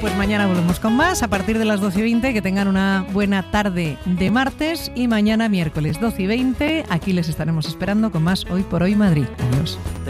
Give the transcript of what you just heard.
Pues mañana volvemos con más a partir de las 12:20. Que tengan una buena tarde de martes y mañana miércoles 12:20. Aquí les estaremos esperando con más Hoy por Hoy Madrid. Adiós.